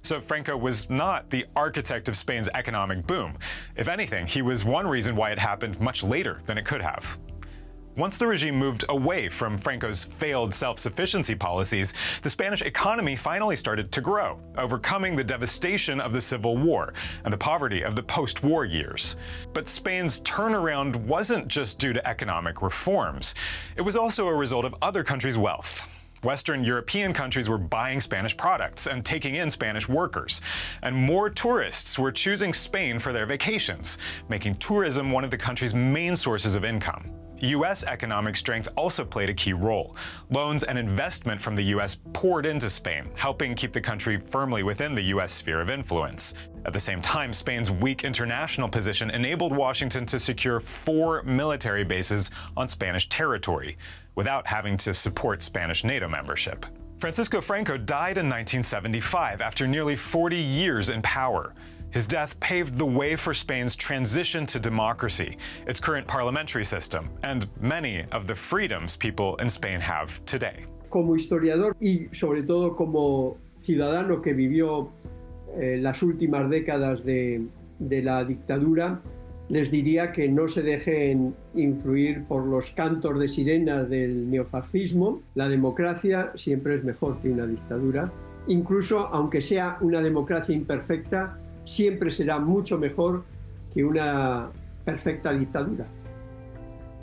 So Franco was not the architect of Spain's economic boom. If anything, he was one reason why it happened much later than it could have. Once the regime moved away from Franco's failed self-sufficiency policies, the Spanish economy finally started to grow, overcoming the devastation of the Civil War and the poverty of the post-war years. But Spain's turnaround wasn't just due to economic reforms. It was also a result of other countries' wealth. Western European countries were buying Spanish products and taking in Spanish workers. And more tourists were choosing Spain for their vacations, making tourism one of the country's main sources of income. U.S. economic strength also played a key role. Loans and investment from the U.S. poured into Spain, helping keep the country firmly within the U.S. sphere of influence. At the same time, Spain's weak international position enabled Washington to secure 4 military bases on Spanish territory, without having to support Spanish NATO membership. Francisco Franco died in 1975 after nearly 40 years in power. His death paved the way for Spain's transition to democracy, its current parliamentary system, and many of the freedoms people in Spain have today. Como historiador y sobre todo como ciudadano que vivió las últimas décadas de la dictadura, les diría que no se dejen influir por los cantos de sirenas del neofascismo. La democracia siempre es mejor que una dictadura. Incluso aunque sea una democracia imperfecta, siempre será mucho mejor que una perfecta dictadura.